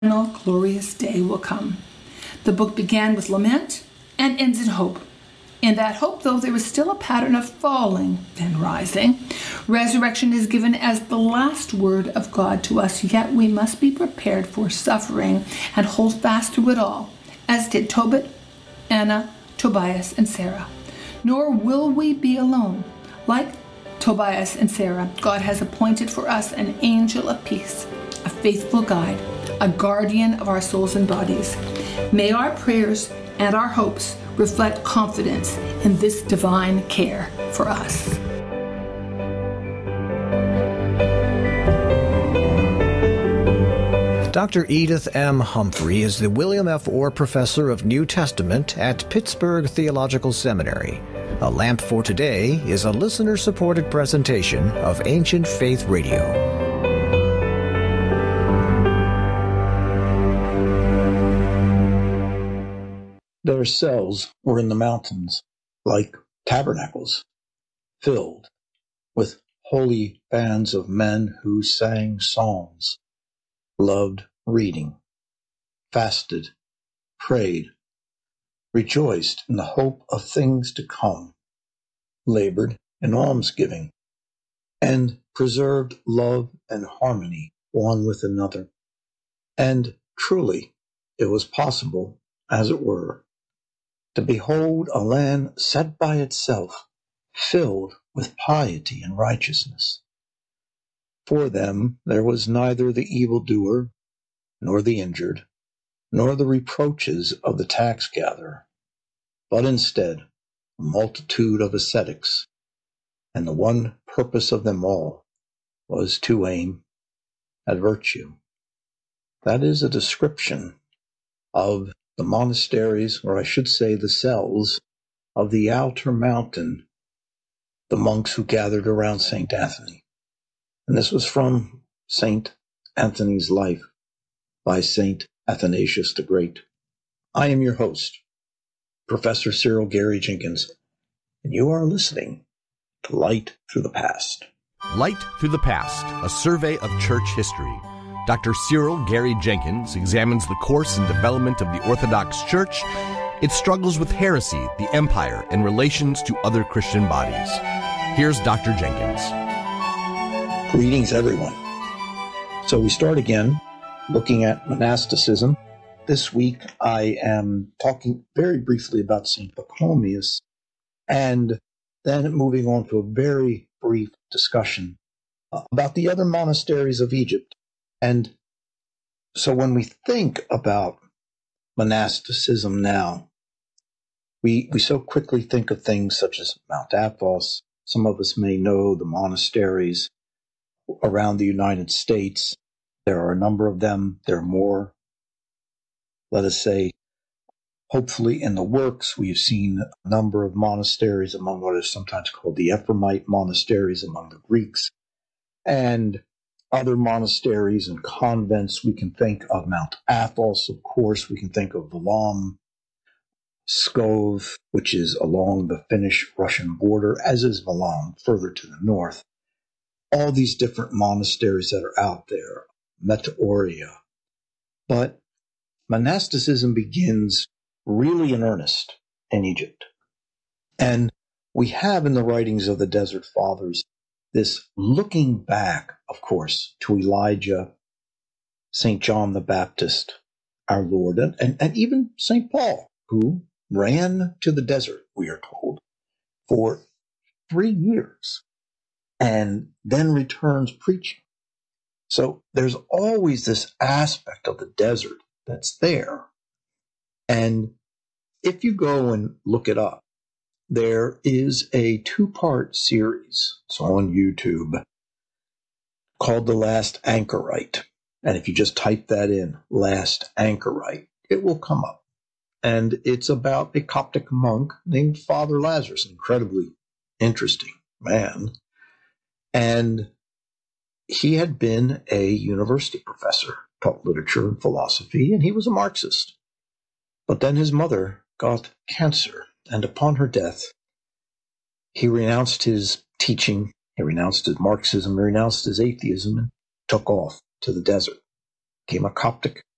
glorious day will come. The book began with lament and ends in hope. In that hope, though, there is still a pattern of falling and rising. Resurrection is given as the last word of God to us, yet we must be prepared for suffering and hold fast through it all, as did Tobit, Anna, Tobias, and Sarah. Nor will we be alone. Like Tobias and Sarah, God has appointed for us an angel of peace, a faithful guide, a guardian of our souls and bodies. May our prayers and our hopes reflect confidence in this divine care for us. Dr. Edith M. Humphrey is the William F. Orr Professor of New Testament at Pittsburgh Theological Seminary. A Lamp for Today is a listener-supported presentation of Ancient Faith Radio. Their cells were in the mountains, like tabernacles, filled with holy bands of men who sang psalms, loved reading, fasted, prayed, rejoiced in the hope of things to come, labored in almsgiving, and preserved love and harmony one with another. And truly, it was possible, as it were, to behold a land set by itself, filled with piety and righteousness. For them there was neither the evildoer, nor the injured, nor the reproaches of the tax gatherer, but instead a multitude of ascetics, and the one purpose of them all was to aim at virtue. That is a description of the monasteries, or I should say the cells, of the outer mountain, the monks who gathered around St. Anthony. And this was from St. Anthony's life by St. Athanasius the Great. I am your host, Professor Cyril Gary Jenkins, and you are listening to Light Through the Past. Light Through the Past, a survey of church history. Dr. Cyril Gary Jenkins examines the course and development of the Orthodox Church, its struggles with heresy, the empire, and relations to other Christian bodies. Here's Dr. Jenkins. Greetings, everyone. So we start again looking at monasticism. This week I am talking very briefly about St. Pachomius, and then moving on to a very brief discussion about the other monasteries of Egypt. And so when we think about monasticism now, we so quickly think of things such as Mount Athos. Some of us may know the monasteries around the United States. There are a number of them. There are more, let us say, hopefully in the works. We've seen a number of monasteries among what is sometimes called the Ephraimite monasteries among the Greeks, and other monasteries and convents. We can think of Mount Athos, of course. We can think of Valom, Pskov, which is along the Finnish-Russian border, as is Valom, further to the north. All these different monasteries that are out there, Meteoria. But monasticism begins really in earnest in Egypt. And we have in the writings of the Desert Fathers this looking back, of course, to Elijah, St. John the Baptist, our Lord, and even St. Paul, who ran to the desert, we are told, for 3 years and then returns preaching. So there's always this aspect of the desert that's there. And if you go and look it up, there is a 2-part series. It's on YouTube called The Last Anchorite. And if you just type that in, Last Anchorite, it will come up. And it's about a Coptic monk named Father Lazarus, an incredibly interesting man. And he had been a university professor, taught literature and philosophy, and he was a Marxist. But then his mother got cancer, and upon her death, he renounced his teaching, he renounced his Marxism, he renounced his atheism, and took off to the desert. Became a Coptic